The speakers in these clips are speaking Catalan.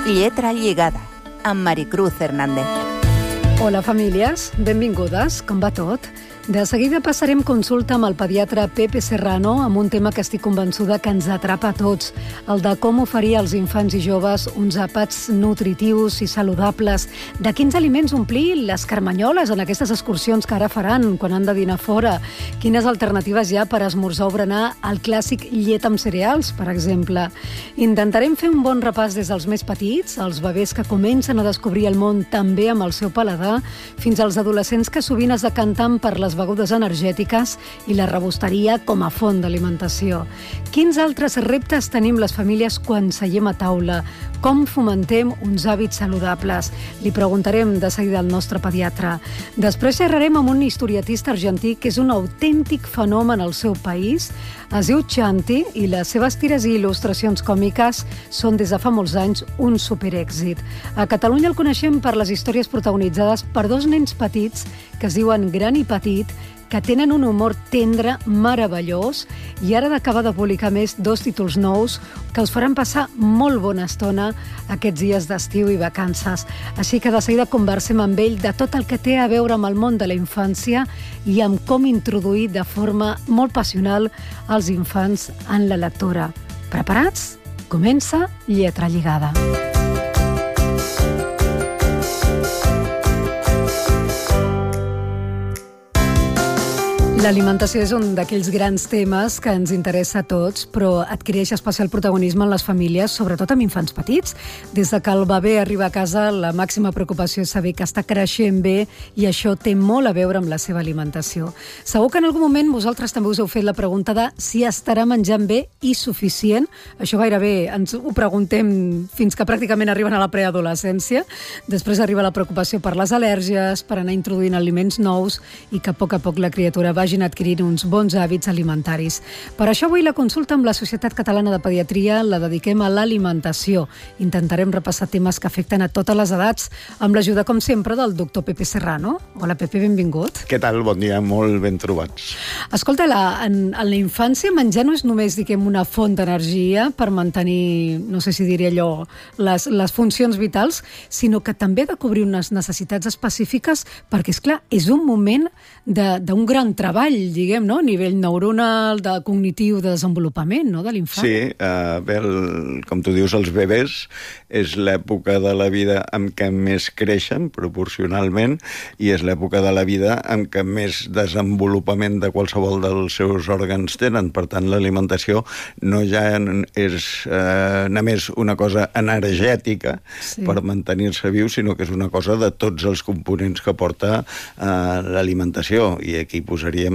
Lletra lligada, amb Maricruz Hernández. Hola, famílies. Benvingudes. Com va tot? De seguida passarem consulta amb el pediatre Pepe Serrano amb un tema que estic convençuda que ens atrapa a tots, el de com oferir als infants i joves uns àpats nutritius i saludables, de quins aliments omplir les carmanyoles en aquestes excursions que ara faran quan han de dinar fora, quines alternatives hi ha per esmorzar o berenar el clàssic llet amb cereals, per exemple. Intentarem fer un bon repàs des dels més petits, els bebès que comencen a descobrir el món també amb el seu paladar, fins als adolescents que sovint es decanten per les begudes energètiques i la rebosteria com a font d'alimentació. Quins altres reptes tenim les famílies quan seiem a taula? Com fomentem uns hàbits saludables? Li preguntarem de seguida al nostre pediatre. Després xerrarem amb un historietista argentí que és un autèntic fenomen al seu país. Es diu Chanti i les seves tires i il·lustracions còmiques són des de fa molts anys un superèxit. A Catalunya el coneixem per les històries protagonitzades per dos nens petits que es diuen Gran i Petit, que tenen un humor tendre, meravellós, i ara d'acaba de publicar més 2 títols nous que us faran passar molt bona estona aquests dies d'estiu i vacances. Així que de seguida conversem amb ell de tot el que té a veure amb el món de la infància i amb com introduir de forma molt passional els infants en la lectura. Preparats? Comença Lletra lligada. L'alimentació és un d'aquells grans temes que ens interessa a tots, però adquireix especial protagonisme en les famílies, sobretot amb infants petits. Des de que el bebè arriba a casa, la màxima preocupació és saber que està creixent bé i això té molt a veure amb la seva alimentació. Segur que en algun moment vosaltres també us heu fet la pregunta de si estarà menjant bé i suficient. Això gairebé ens ho preguntem fins que pràcticament arriben a la preadolescència. Després arriba la preocupació per les al·lèrgies, per anar introduint aliments nous i que a poc la criatura vagi adquirint uns bons hàbits alimentaris. Per això avui la consulta amb la Societat Catalana de Pediatria la dediquem a l'alimentació. Intentarem repassar temes que afecten a totes les edats amb l'ajuda, com sempre, del doctor Pepe Serrano. Hola, Pepe, benvingut. Què tal? Bon dia, molt ben trobats. Escolta, en la infància menjar no és només, una font d'energia per mantenir, no sé si diria allò, les funcions vitals, sinó que també ha de cobrir unes necessitats específiques perquè, esclar, és un moment d'un gran treball, diguem, no? A nivell neuronal, cognitiu, de desenvolupament, no?, de l'infant. Sí, com tu dius, els bebès és l'època de la vida en què més creixen, proporcionalment, i és l'època de la vida en què més desenvolupament de qualsevol dels seus òrgans tenen. Per tant, l'alimentació no ja és només una cosa energètica per mantenir-se viu, sinó que és una cosa de tots els components que porta l'alimentació. I aquí posaríem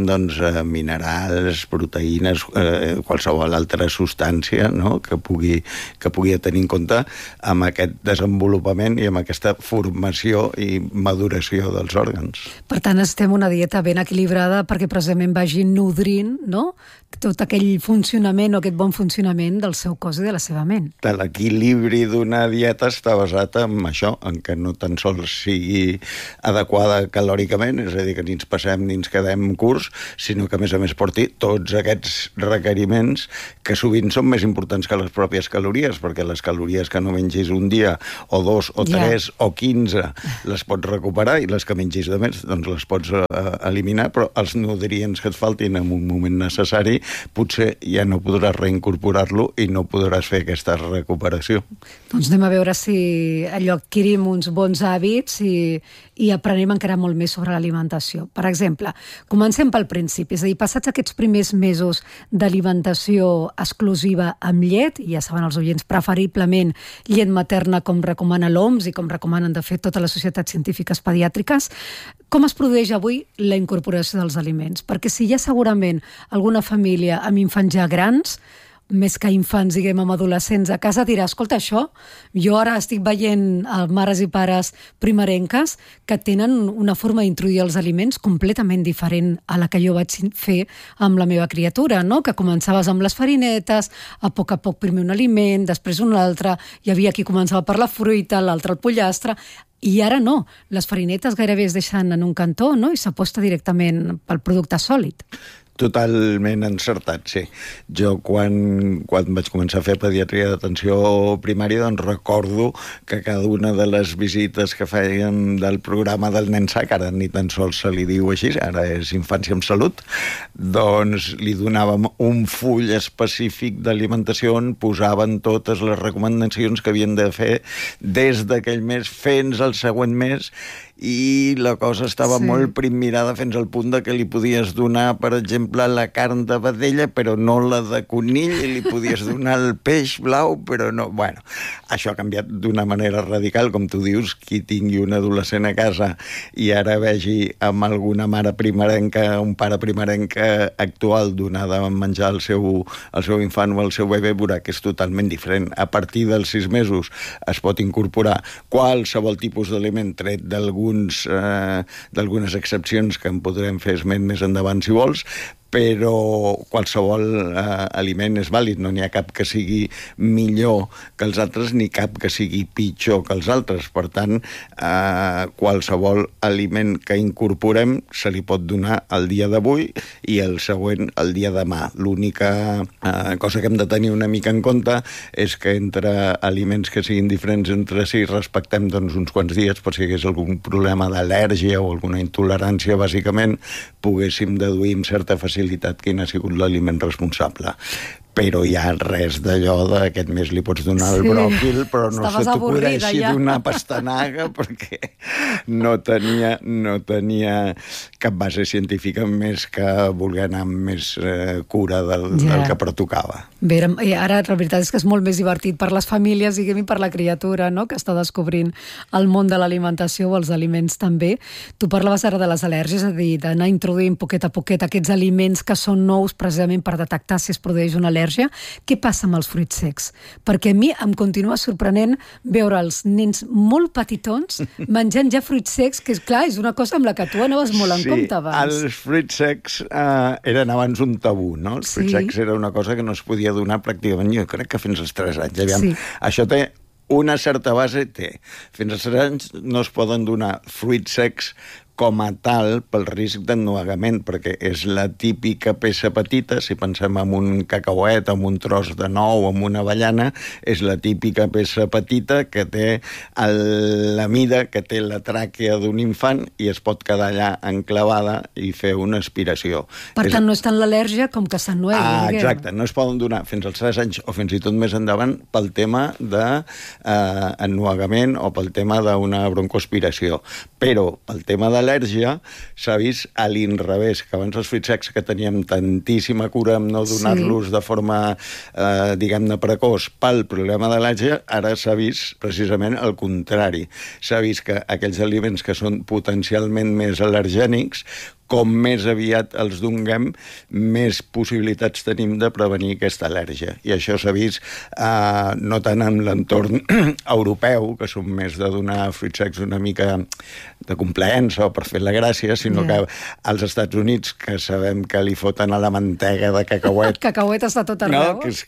minerals, proteïnes, qualsevol altra substància, no?, que pugui tenir en compte amb aquest desenvolupament i amb aquesta formació i maduració dels òrgans. Per tant, estem una dieta ben equilibrada perquè precisament vagi nodrint, no?, tot aquell funcionament o aquest bon funcionament del seu cos i de la seva ment. L'equilibri d'una dieta està basat en això, en que no tan sols sigui adequada calòricament, és a dir, que ni ens passem ni ens quedem curts, sinó que a més porti tots aquests requeriments que sovint són més importants que les pròpies calories, perquè les calories que no mengis un dia, o 2, o 3, o 15, les pots recuperar, i les que mengis de més, doncs les pots eliminar, però els nutrients que et faltin en un moment necessari, potser ja no podràs reincorporar-lo i no podràs fer aquesta recuperació. Doncs anem a veure si adquirim uns bons hàbits i aprenem encara molt més sobre l'alimentació. Per exemple, comencem pel principi, és a dir, passats aquests primers mesos d'alimentació exclusiva amb llet, ja saben els oients, preferiblement llet materna com recomana l'OMS i com recomanen de fet totes les societats científiques pediàtriques, com es produeix avui la incorporació dels aliments? Perquè si hi ha segurament alguna família amb infants ja grans, més que infants, diguem, amb adolescents a casa, dirà, escolta, això, jo ara estic veient mares i pares primerenques que tenen una forma d'introduir els aliments completament diferent a la que jo vaig fer amb la meva criatura, no?, que començaves amb les farinetes, a poc primer un aliment, després un altre, hi havia qui començava per la fruita, l'altre el pollastre, i ara no, les farinetes gairebé es deixen en un cantó, no?, i s'aposta directament pel producte sòlid. Totalment encertat, sí. Jo quan vaig començar a fer pediatria d'atenció primària, doncs recordo que cada una de les visites que fèiem del programa del nen sa, que ara ni tan sols se li diu així, ara és Infància en Salut, doncs li donàvem un full específic d'alimentació on posaven totes les recomanacions que havien de fer des d'aquell mes fins al següent mes, i la cosa estava molt primmirada fins al punt de que li podies donar, per exemple, la carn de vedella, però no la de conill, i li podies donar el peix blau, però no... Bueno, això ha canviat d'una manera radical, com tu dius, qui tingui un adolescent a casa i ara vegi amb alguna mare primerenca, un pare primerenca actual donar de menjar al seu infant o al seu bebè, veurà que és totalment diferent. A partir dels 6 mesos es pot incorporar qualsevol tipus d'aliment, tret d'algunes excepcions que en podrem fer esment més endavant si vols, però qualsevol aliment és vàlid, no n'hi ha cap que sigui millor que els altres ni cap que sigui pitjor que els altres. Per tant, qualsevol aliment que incorporem se li pot donar el dia d'avui i el següent el dia demà. L'única cosa que hem de tenir una mica en compte és que entre aliments que siguin diferents entre si respectem doncs, uns quants dies per si hi hagués algun problema d'al·lèrgia o alguna intolerància, bàsicament, poguéssim deduir amb certa facilitat quin ha sigut l'aliment responsable. Però hi ha res d'allò d'aquest mes li pots donar el bròquil, però no se t'acudeixi donar pastanaga perquè no tenia cap base científica més que voler anar amb més cura del que pertocava. Bé, ara la veritat és que és molt més divertit per les famílies, diguem-hi, per la criatura, no?, que està descobrint el món de l'alimentació o els aliments també. Tu parlaves ara de les al·lèrgies, és a dir, d'anar introduint poquet a poquet aquests aliments que són nous precisament per detectar si es produeix una al·lèrgia. Què passa amb els fruits secs? Perquè a mi em continua sorprenent veure els nens molt petitons menjant ja fruits secs, que és clar, és una cosa amb la que tu anaves molt en compte abans. Els fruits secs eren abans un tabú, no? Els fruits secs era una cosa que no es podia donar pràcticament, jo crec que fins als 3 anys. Aviam, això té una certa base, Fins als 3 anys no es poden donar fruits secs com a tal pel risc d'ennuegament, perquè és la típica peça petita, si pensem en un cacauet, en un tros de nou, en una avellana, és la típica peça petita que té la mida, que té la tràquea d'un infant i es pot quedar allà enclavada i fer una aspiració. Per tant, no és tant l'al·lèrgia com que s'ennuegui. Exacte, no es poden donar fins als 3 anys o fins i tot més endavant pel tema d'ennuegament o pel tema d'una broncoaspiració. Però pel tema de l'al·lèrgia s'ha vist a l'inrevés, que abans els fruits secs que teníem tantíssima cura amb no donar-los de forma, diguem-ne, precoç pel problema de l'al·lèrgia, ara s'ha vist precisament el contrari. S'ha vist que aquells aliments que són potencialment més al·lergènics, com més aviat els donguem, més possibilitats tenim de prevenir aquesta al·lèrgia. I això s'ha vist no tant en l'entorn europeu, que som més de donar fruits secs una mica de complaença o per fer la gràcia, sinó que als Estats Units, que sabem que li foten a la mantega de cacauet... El cacauet està tot arreu. No, que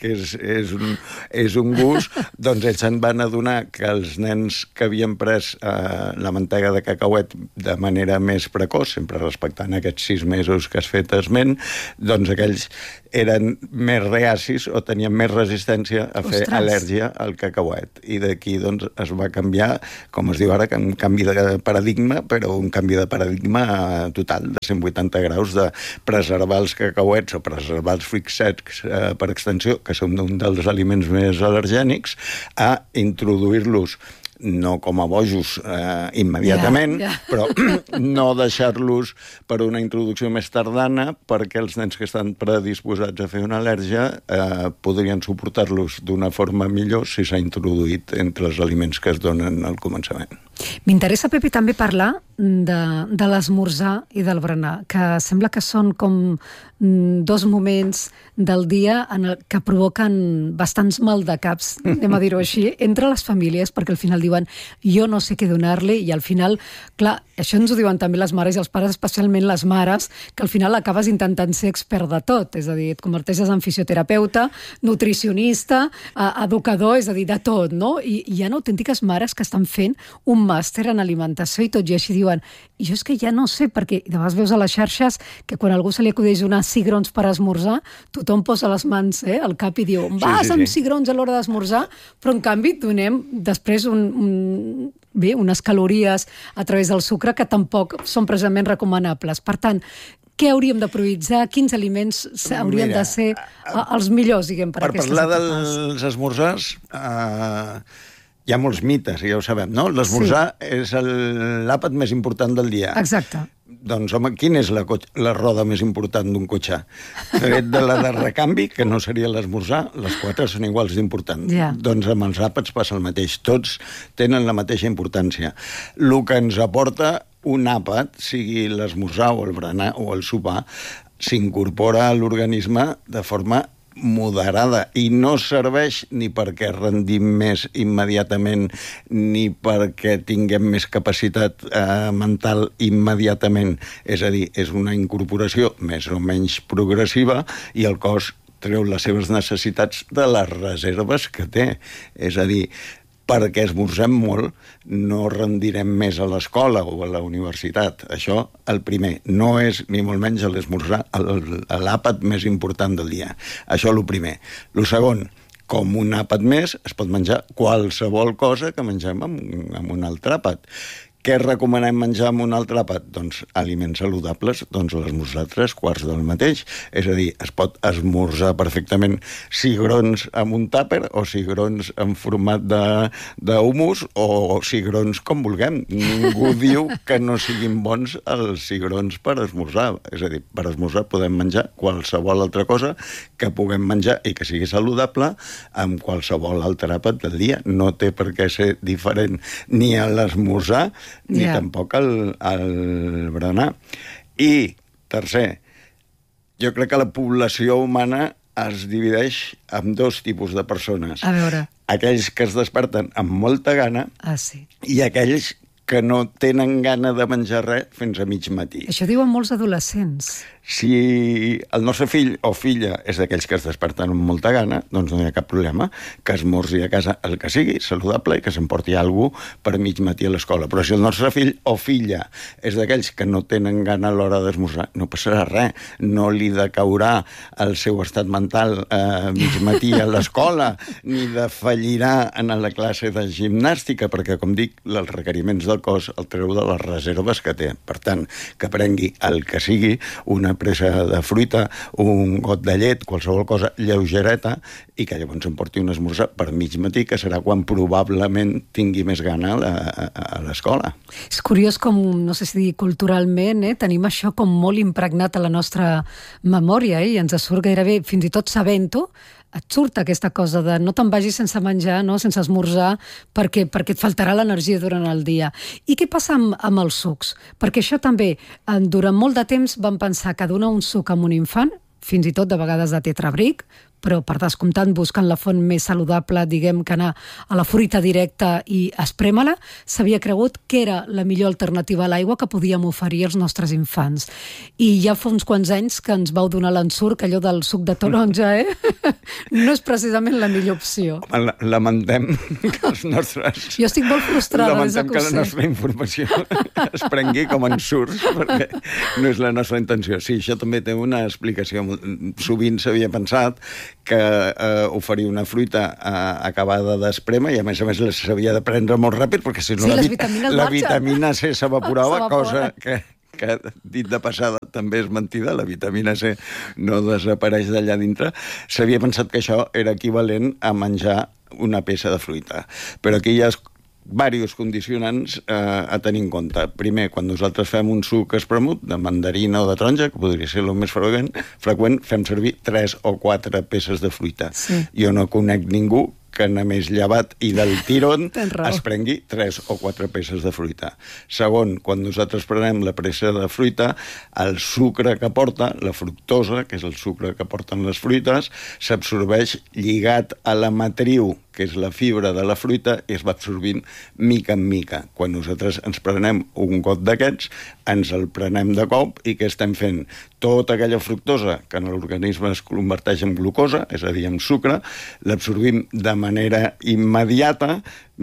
és un gust, doncs ells se'n van adonar que els nens que havien pres la mantega de cacauet de manera més precoç, sempre respectant aquests 6 mesos que has fet esment, doncs aquells eren més reacis o tenien més resistència a fer al·lèrgia al cacauet. I d'aquí doncs, es va canviar, com es diu ara, un canvi de paradigma, però un canvi de paradigma total, de 180 graus, de preservar els cacauets o preservar els fruits secs per extensió, que són un dels aliments més al·lergènics, a introduir-los no com a bojos immediatament, però no deixar-los per una introducció més tardana, perquè els nens que estan predisposats a fer una al·lèrgia podrien suportar-los d'una forma millor si s'ha introduït entre els aliments que es donen al començament. M'interessa, Pepe, també parlar de l'esmorzar i del berenar, que sembla que són com 2 moments del dia en el que provoquen bastants maldecaps, anem a dir-ho així, entre les famílies, perquè al final diuen jo no sé què donar-li, i al final, clar, això ens ho diuen també les mares i els pares, especialment les mares, que al final acabes intentant ser expert de tot, és a dir, et converteixes en fisioterapeuta, nutricionista, educador, és a dir, de tot, no? I hi ha autèntiques mares que estan fent un màster en alimentació i tot i així diuen diuen jo és que ja no sé, perquè de vegades veus a les xarxes que quan a algú se li acudeix donar cigrons per esmorzar, tothom posa les mans al cap i diu, vas amb cigrons a l'hora d'esmorzar, però en canvi donem després unes calories a través del sucre que tampoc són precisament recomanables. Per tant, què hauríem de prioritzar? Quins aliments haurien de ser els millors, diguem, per aquestes etapes? Per parlar dels esmorzars, hi ha molts mites, ja ho sabem, no? L'esmorzar és l'àpat més important del dia. Exacte. Doncs, home, quina és la roda més important d'un cotxe? Tret de la de recanvi, que no seria l'esmorzar, les 4 són iguals d'importants. Doncs amb els àpats passa el mateix. Tots tenen la mateixa importància. El que ens aporta un àpat, sigui l'esmorzar o el berenar o el sopar, s'incorpora a l'organisme de forma moderada i no serveix ni perquè rendim més immediatament ni perquè tinguem més capacitat mental immediatament. És a dir, és una incorporació més o menys progressiva i el cos treu les seves necessitats de les reserves que té. És a dir, perquè esmorzem molt, no rendirem més a l'escola o a la universitat. Això, el primer, no és ni molt menys l'esmorzar l'àpat més important del dia. Això, el primer. El segon, com un àpat més, es pot menjar qualsevol cosa que mengem amb un altre àpat. Què recomanem menjar amb un altre àpat? Doncs aliments saludables, doncs l'esmorzar 3/4 del mateix. És a dir, es pot esmorzar perfectament cigrons amb un tàper o cigrons en format d'humus o cigrons com vulguem. Ningú diu que no siguin bons els cigrons per esmorzar. És a dir, per esmorzar podem menjar qualsevol altra cosa que puguem menjar i que sigui saludable amb qualsevol altre àpat del dia. No té per què ser diferent ni a l'esmorzar ni tampoc el berenar. I, tercer, jo crec que la població humana es divideix en 2 tipus de persones. A veure. Aquells que es desperten amb molta gana i aquells que no tenen gana de menjar res fins a mig matí. Això diuen molts adolescents. Si el nostre fill o filla és d'aquells que es desperten amb molta gana, doncs no hi ha cap problema, que esmorzi a casa el que sigui, saludable, i que s'emporti alguna cosa per mig matí a l'escola. Però si el nostre fill o filla és d'aquells que no tenen gana a l'hora d'esmorzar, no passarà res, no li decaurà el seu estat mental a mig matí a l'escola, ni defallirà en la classe de gimnàstica, perquè, com dic, els requeriments del cos el treu de les reserves que té. Per tant, que prengui el que sigui, una pressa de fruita, un got de llet, qualsevol cosa lleugereta, i que llavors em porti un esmorzar per mig matí, que serà quan probablement tingui més gana a l'escola. És curiós com, no sé si dir culturalment, tenim això com molt impregnat a la nostra memòria, i ens surt gairebé, fins i tot sabent-ho, et surt aquesta cosa de no te'n vagis sense menjar, no? Sense esmorzar, perquè et faltarà l'energia durant el dia. I què passa amb els sucs? Perquè això també, durant molt de temps vam pensar que donar un suc a un infant, fins i tot de vegades de tetrabric, però per descomptant buscant la font més saludable, diguem que anar a la fruita directa i esprema-la, s'havia cregut que era la millor alternativa a l'aigua que podíem oferir als nostres infants. I ja fa uns quants anys que ens vau donar l'ensurt, allò del suc de taronja, no és precisament la millor opció. Lamentem que els nostres... Jo estic molt frustrada des que la nostra informació es prengui com ensurts, perquè no és la nostra intenció. Sí, això també té una explicació. Sovint s'havia pensat que oferir una fruita acabada d'esprémer, i a més s'havia de prendre molt ràpid, perquè si no la vitamina C s'evaporava, cosa que dit de passada també és mentida, la vitamina C no desapareix d'allà dintre. S'havia pensat que això era equivalent a menjar una peça de fruita. Però aquí hi ha diversos condicionants a tenir en compte. Primer, quan nosaltres fem un suc espremut de mandarina o de taronja, que podria ser el més freqüent, fem servir 3 o 4 peces de fruita. Sí. Jo no conec ningú que només llevat i del tirón es prengui 3 o 4 peces de fruita. Segon, quan nosaltres prenem la pressa de fruita, el sucre que porta, la fructosa, que és el sucre que porten les fruites, s'absorbeix lligat a la matriu, que és la fibra de la fruita, i es va absorbint mica en mica. Quan nosaltres ens prenem un got d'aquests, ens el prenem de cop, i què estem fent? Tota aquella fructosa que en l'organisme es converteix en glucosa, és a dir, en sucre, l'absorbim de manera immediata,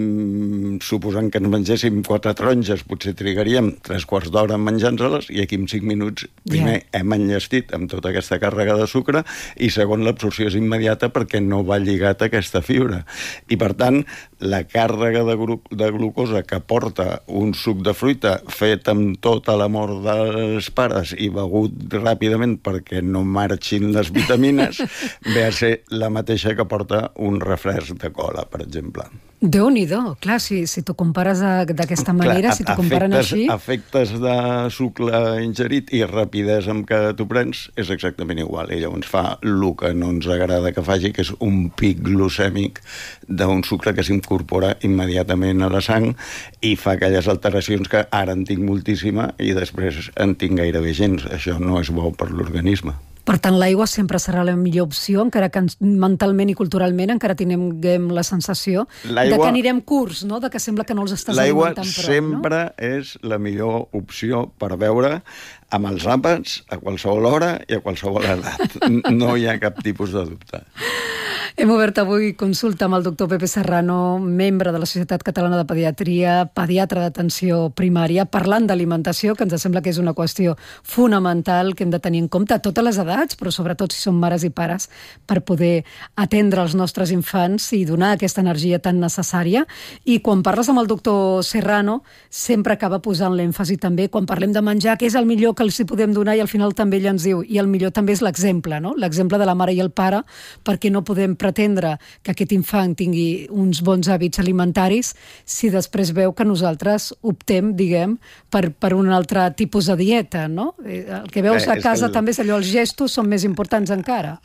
suposant que ens mengéssim 4 taronges, potser trigaríem 3/4 d'hora en menjar-nos-les, i aquí en 5 minuts primer hem enllestit amb tota aquesta càrrega de sucre, i segon, l'absorció és immediata perquè no va lligat a aquesta fibra. I per tant, la càrrega de glucosa que porta un suc de fruita fet amb tota l'amor dels pares i begut ràpidament perquè no marxin les vitamines, ve a ser la mateixa que porta un refresc de cola, per exemple. Déu-n'hi-do, clar, si t'ho compares d'aquesta manera, si t'ho comparen així... Efectes de sucre ingerit i rapidesa amb què t'ho prens és exactament igual. I llavors fa el que no ens agrada que faci, que és un pic glucèmic d'un sucre que s'incorpora immediatament a la sang i fa aquelles alteracions que ara en tinc moltíssima i després en tinc gairebé gens. Això no és bo per l'organisme. Per tant, l'aigua sempre serà la millor opció, encara que mentalment i culturalment encara tinguem la sensació de que anirem curts, no? De que sembla que no els estàs alimentant prou. L'aigua sempre és la millor opció per beure amb els àpats a qualsevol hora i a qualsevol edat. No hi ha cap tipus de dubte. Hem obert avui consulta amb el doctor Pepe Serrano, membre de la Societat Catalana de Pediatria, pediatre d'atenció primària, parlant d'alimentació, que ens sembla que és una qüestió fonamental que hem de tenir en compte a totes les edats, però sobretot si som mares i pares, per poder atendre els nostres infants i donar aquesta energia tan necessària. I quan parles amb el doctor Serrano, sempre acaba posant l'èmfasi també, quan parlem de menjar, que és el millor que els hi podem donar, i al final també ell ens diu, i el millor també és l'exemple, no? L'exemple de la mare i el pare, perquè no podem pretendre que aquest infant tingui uns bons hàbits alimentaris si després veu que nosaltres optem, diguem, per un altre tipus de dieta, no? El que veus a casa també és allò, els gestos són més importants encara.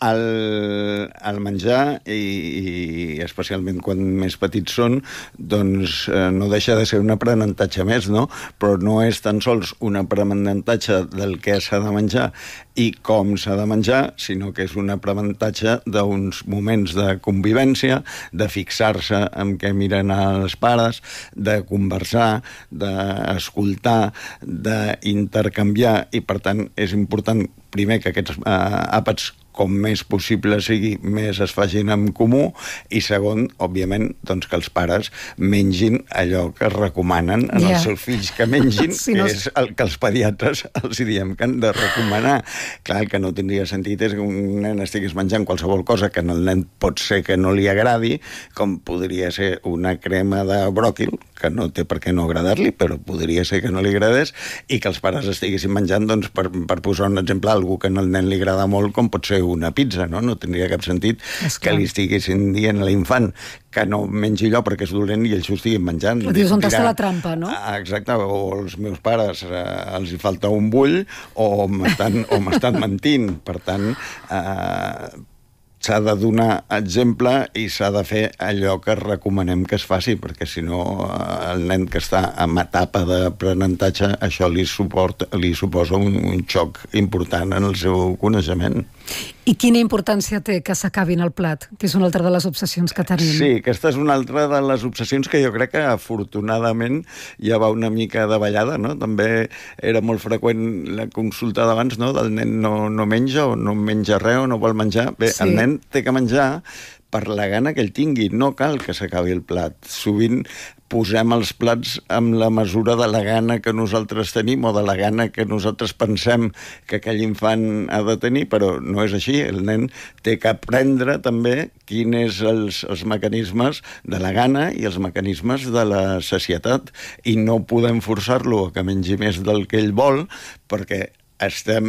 El menjar, i especialment quan més petits són, doncs no deixa de ser un aprenentatge més, no? Però no és tan sols un aprenentatge del que s'ha de menjar i com s'ha de menjar, sinó que és un aprenentatge d'uns moments de convivència, de fixar-se en què miren els pares, de conversar, d'escoltar, d'intercanviar, i per tant és important primer que aquests àpats com més possible sigui, més es facin en comú, i segon, òbviament, doncs que els pares mengin allò que recomanen en els seus fills que mengin, que és el que els pediatres els diem que han de recomanar. Clar, el que no tindria sentit és que un nen estigués menjant qualsevol cosa que al nen pot ser que no li agradi, com podria ser una crema de bròquil, que no té per què no agradar-li, però podria ser que no li agradés, i que els pares estiguessin menjant, doncs, per posar un exemple, algú que al nen li agrada molt, com pot ser una pizza, no? No tindria cap sentit que li estiguessin dient a l'infant que no mengi allò perquè és dolent i ells ho estiguin menjant. Però dius, on està la trampa, no? Exacte, o els meus pares els hi falta un bull o m'estan mentint. Per tant, s'ha de donar exemple i s'ha de fer allò que recomanem que es faci, perquè si no el nen que està en etapa d'aprenentatge, això li suposa un xoc important en el seu coneixement. I quina importància té que s'acabin el plat, que és una altra de les obsessions que tenim? Sí, aquesta és una altra de les obsessions que jo crec que afortunadament ja va una mica davallada, no? També era molt freqüent la consulta d'abans, no? Del nen no menja o no menja res o no vol menjar. Bé, sí. El nen té que menjar per la gana que ell tingui, no cal que s'acabi el plat. Sovint posem els plats amb la mesura de la gana que nosaltres tenim o de la gana que nosaltres pensem que aquell infant ha de tenir, però no és així. El nen té que aprendre també quins els mecanismes de la gana i els mecanismes de la sacietat, i no podem forçar-lo a que mengi més del que ell vol, perquè estem